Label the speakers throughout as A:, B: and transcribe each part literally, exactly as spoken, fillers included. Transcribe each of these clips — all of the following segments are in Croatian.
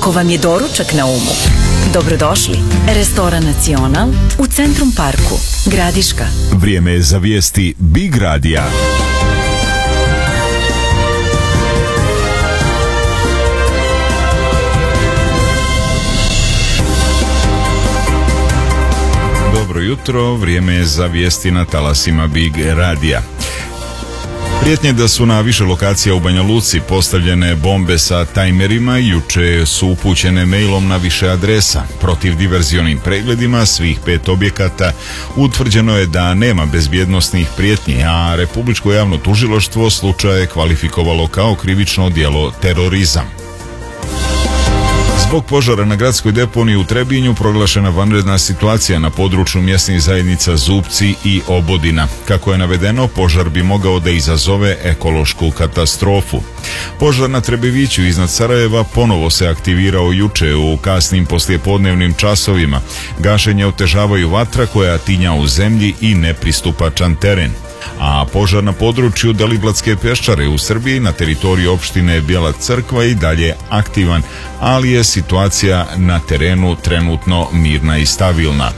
A: Ako vam je doručak na umu, dobrodošli. Restoran Nacional u Centrum Parku, Gradiška.
B: Vrijeme je za vijesti Big Radija. Dobro jutro, vrijeme je za vijesti na talasima Big Radija. Prijetnje da su na više lokacija u Banja Luci postavljene bombe sa tajmerima juče su upućene mailom na više adresa. Protiv diverzionim pregledima svih pet objekata utvrđeno je da nema bezbjednosnih prijetnji, a Republičko javno tužilaštvo slučaj je kvalifikovalo kao krivično djelo terorizam. Zbog požara na gradskoj deponiji u Trebinju proglašena vanredna situacija na području mjesnih zajednica Zupci i Obodina. Kako je navedeno, požar bi mogao da izazove ekološku katastrofu. Požar na Trebeviću iznad Sarajeva ponovo se aktivirao juče u kasnim poslijepodnevnim časovima. Gašenje otežavaju vatra koja tinja u zemlji i nepristupačan teren. A požar na području Deliblatske peščare u Srbiji na teritoriji opštine Bijela Crkva i dalje aktivan, ali je situacija na terenu trenutno mirna i stabilna.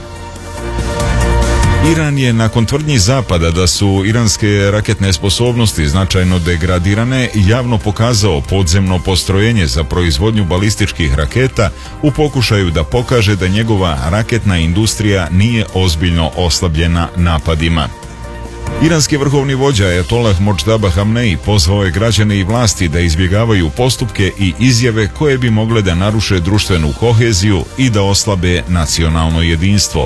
B: Iran je nakon tvrdnji Zapada da su iranske raketne sposobnosti značajno degradirane javno pokazao podzemno postrojenje za proizvodnju balističkih raketa u pokušaju da pokaže da njegova raketna industrija nije ozbiljno oslabljena napadima. Iranski vrhovni vođa Ajatollah Modždaba Hamneji pozvao je građane i vlasti da izbjegavaju postupke i izjave koje bi mogle da naruše društvenu koheziju i da oslabe nacionalno jedinstvo.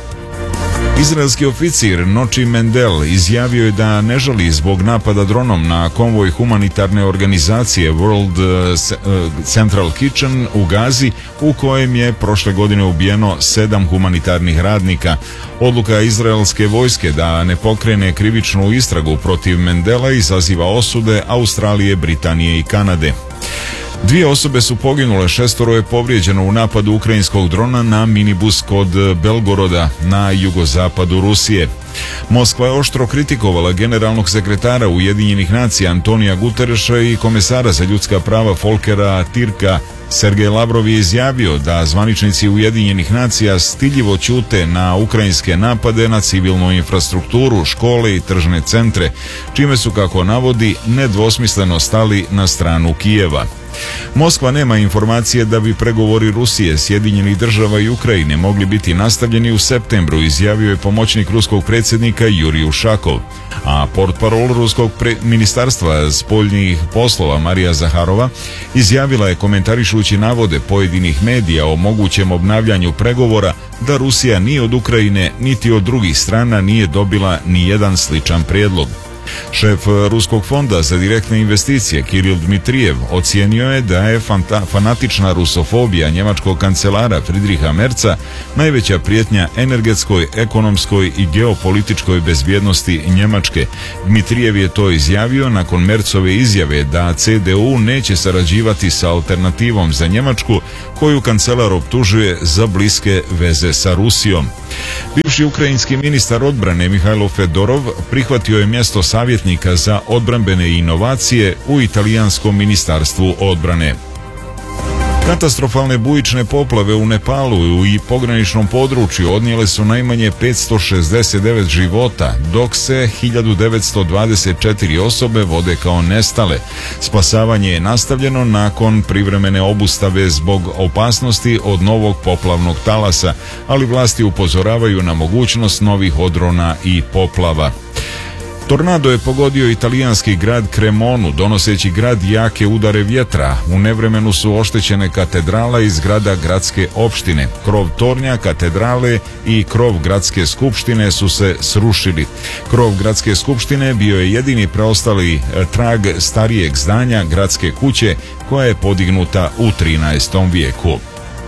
B: Izraelski oficir Noči Mendel izjavio je da ne žali zbog napada dronom na konvoj humanitarne organizacije World Central Kitchen u Gazi, u kojem je prošle godine ubijeno sedam humanitarnih radnika. Odluka izraelske vojske da ne pokrene krivičnu istragu protiv Mendela izaziva osude Australije, Britanije i Kanade. Dvije osobe su poginule, šestoro je povrijeđeno u napadu ukrajinskog drona na minibus kod Belgoroda na jugozapadu Rusije. Moskva je oštro kritikovala generalnog sekretara Ujedinjenih nacija Antonija Gutereša i komesara za ljudska prava Folkera Tirka. Sergej Lavrov je izjavio da zvaničnici Ujedinjenih nacija stiljivo ćute na ukrajinske napade na civilnu infrastrukturu, škole i tržne centre, čime su, kako navodi, nedvosmisleno stali na stranu Kijeva. Moskva nema informacije da bi pregovori Rusije, Sjedinjenih država i Ukrajine mogli biti nastavljeni u septembru, izjavio je pomoćnik ruskog predsjednika Jurij Ušakov. A portparol ruskog pre- ministarstva spoljnih poslova Marija Zaharova izjavila je, komentarišući navode pojedinih medija o mogućem obnavljanju pregovora, da Rusija ni od Ukrajine niti od drugih strana nije dobila ni jedan sličan prijedlog. Šef Ruskog fonda za direktne investicije Kiril Dmitrijev ocijenio je da je fanta, fanatična rusofobija njemačkog kancelara Friedricha Merza najveća prijetnja energetskoj, ekonomskoj i geopolitičkoj bezbjednosti Njemačke. Dmitrijev je to izjavio nakon Merzove izjave da C D U neće sarađivati sa alternativom za Njemačku, koju kancelar optužuje za bliske veze sa Rusijom. Bivši ukrajinski ministar odbrane Mihajlo Fedorov prihvatio je mjesto savjetnika za odbrambene inovacije u italijanskom ministarstvu odbrane. Katastrofalne bujične poplave u Nepalu i pograničnom području odnijele su najmanje petsto šezdeset devet života, dok se hiljadu devetsto dvadeset četiri osobe vode kao nestale. Spasavanje je nastavljeno nakon privremene obustave zbog opasnosti od novog poplavnog talasa, ali vlasti upozoravaju na mogućnost novih odrona i poplava. Tornado je pogodio italijanski grad Cremonu, donoseći grad jake udare vjetra. U nevremenu su oštećene katedrala i zgrada gradske opštine. Krov tornja, katedrale i krov gradske skupštine su se srušili. Krov gradske skupštine bio je jedini preostali trag starijeg zdanja gradske kuće, koja je podignuta u trinaestom vijeku.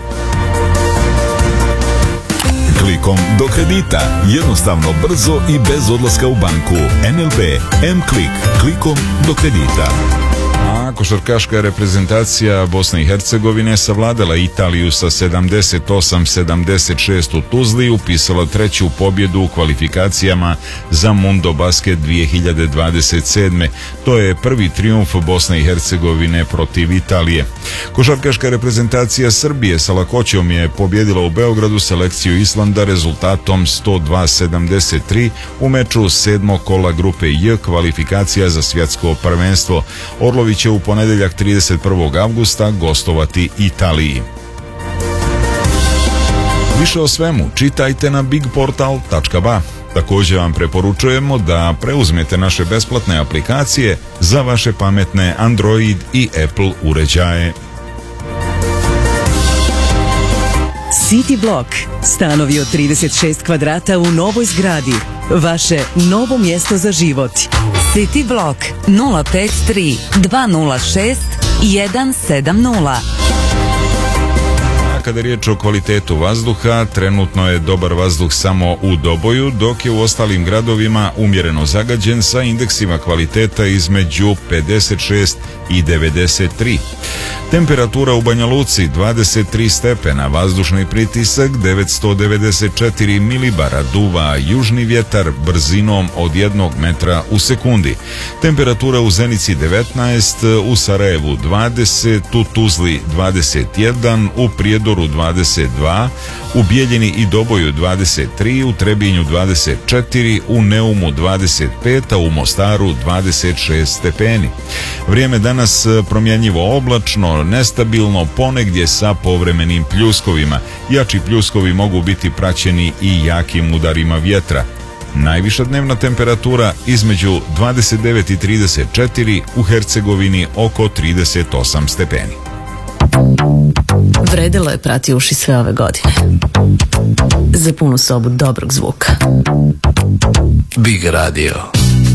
B: Klikom do kredita. Jednostavno, brzo i bez odlaska u banku. N L B M-Klik. Klikom do kredita.
C: A
B: A košarkaška reprezentacija Bosne i Hercegovine savladala Italiju sa sedamdeset osam sedamdeset šest u Tuzli i upisala treću pobjedu u kvalifikacijama za Mundo Basket dvije hiljade dvadeset sedme. To je prvi trijumf Bosne i Hercegovine protiv Italije. Košarkaška reprezentacija Srbije sa lakoćom je pobjedila u Beogradu selekciju Islanda rezultatom sto dva sedamdeset tri u meču sedmog kola grupe J kvalifikacija za svjetsko prvenstvo. Orlovi će u ponedjeljak trideset prvog avgusta gostovati Italiji. Više o svemu čitajte na big portal tačka ba. Također vam preporučujemo da preuzmete naše besplatne aplikacije za vaše pametne Android i Apple uređaje.
C: City Block. Stanovi od trideset šest kvadrata u novoj zgradi. Vaše novo mjesto za život.
D: City Block nula pet tri dva nula šest jedan sedam nula.
B: Kada je riječ o kvalitetu vazduha, trenutno je dobar vazduh samo u Doboju, dok je u ostalim gradovima umjereno zagađen sa indeksima kvaliteta između pedeset šest i devedeset tri. Temperatura u Banja Luci dvadeset tri stepena, vazdušni pritisak devetsto devedeset četiri milibara, duva južni vjetar brzinom od jednog metra u sekundi. Temperatura u Zenici devetnaest, u Sarajevu dvadeset, u Tuzli dvadeset jedan, u Prijedoru dvadeset dva, u Bijeljini i Doboju dvadeset tri, u Trebinju dvadeset četiri, u Neumu dvadeset pet, a u Mostaru dvadeset šest stepeni. Vrijeme danas promjenjivo oblačno, nestabilno, ponegdje sa povremenim pljuskovima. Jači pljuskovi mogu biti praćeni i jakim udarima vjetra. Najviša dnevna temperatura između dvadeset devet i trideset četiri, u Hercegovini oko trideset osam stepeni.
A: Vredelo je prati uši sve ove godine. Za punu sobu dobrog zvuka.
E: Big Radio.